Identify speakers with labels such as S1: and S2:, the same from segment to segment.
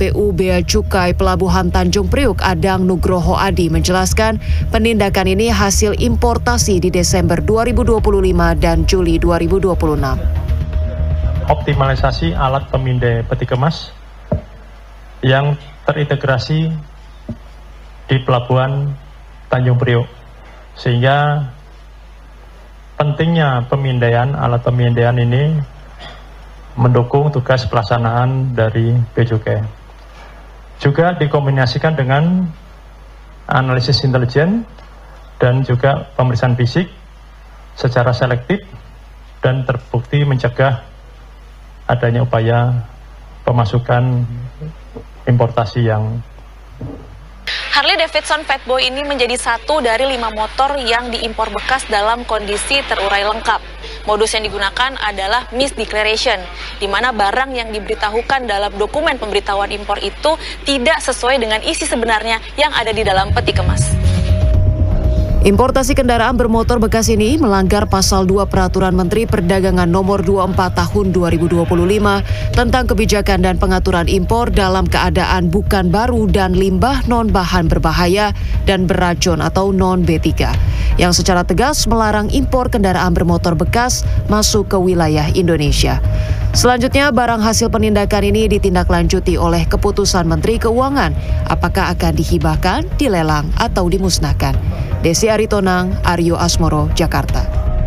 S1: KPU Bea Cukai Pelabuhan Tanjung Priuk Adang Nugroho Adi menjelaskan penindakan ini hasil importasi di Desember 2025 dan Juli 2026.
S2: Optimalisasi alat pemindai peti kemas yang terintegrasi di Pelabuhan Tanjung Priuk, sehingga pentingnya pemindaian alat pemindaian ini mendukung tugas pelaksanaan dari Bea Cukai. Juga dikombinasikan dengan analisis intelijen dan juga pemeriksaan fisik secara selektif dan terbukti mencegah adanya upaya pemasukan importasi yang
S3: Harley Davidson Fatboy ini menjadi satu dari 5 motor yang diimpor bekas dalam kondisi terurai lengkap. Modus yang digunakan adalah misdeclaration, di mana barang yang diberitahukan dalam dokumen pemberitahuan impor itu tidak sesuai dengan isi sebenarnya yang ada di dalam peti kemas.
S1: Importasi kendaraan bermotor bekas ini melanggar Pasal 2 Peraturan Menteri Perdagangan Nomor 24 Tahun 2025 tentang kebijakan dan pengaturan impor dalam keadaan bukan baru dan limbah non-bahan berbahaya dan beracun atau non-B3, yang secara tegas melarang impor kendaraan bermotor bekas masuk ke wilayah Indonesia. Selanjutnya, barang hasil penindakan ini ditindaklanjuti oleh keputusan Menteri Keuangan, apakah akan dihibahkan, dilelang, atau dimusnahkan. Desi Aritonang, Aryo Asmoro, Jakarta.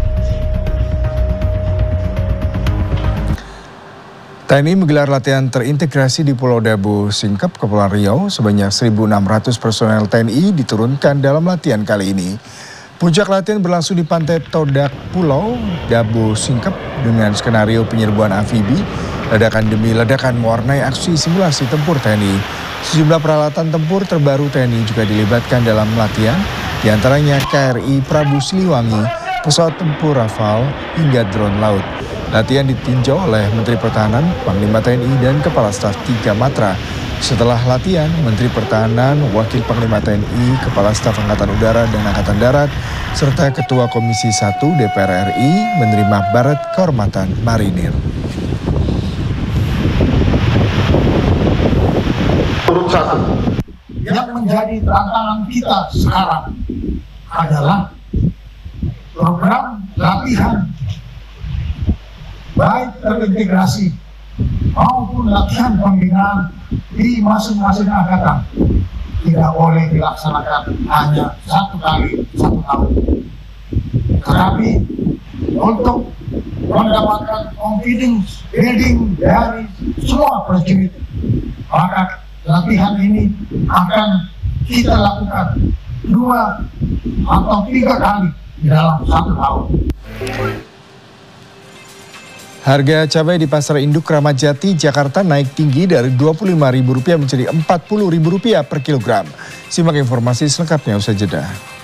S4: TNI menggelar latihan terintegrasi di Pulau Dabu Singkep, Kepulauan Riau. Sebanyak 1.600 personel TNI diturunkan dalam latihan kali ini. Puncak latihan berlangsung di pantai Todak Pulau Dabu Singkep dengan skenario penyerbuan amfibi, ledakan demi ledakan mewarnai aksi simulasi tempur TNI. Sejumlah peralatan tempur terbaru TNI juga dilibatkan dalam latihan, diantaranya KRI Prabu Siliwangi, pesawat tempur Rafale, hingga drone laut. Latihan ditinjau oleh Menteri Pertahanan, Panglima TNI, dan Kepala Staf 3 Matra. Setelah latihan, Menteri Pertahanan, Wakil Panglima TNI, Kepala Staf Angkatan Udara dan Angkatan Darat, serta Ketua Komisi 1 DPR RI menerima baret kehormatan marinir.
S5: Urut 1 yang menjadi tantangan kita sekarang adalah program latihan baik terintegrasi maupun latihan pembinaan di masing-masing angkatan tidak boleh dilaksanakan hanya 1 kali 1 tahun. Tetapi untuk mendapatkan confidence building dari semua prajurit, maka latihan ini akan kita lakukan 2 atau 3 kali dalam 1 tahun.
S4: Harga cabai di Pasar Induk Kramat Jati, Jakarta naik tinggi dari Rp25.000 menjadi Rp40.000 per kilogram. Simak informasi selengkapnya usai jeda.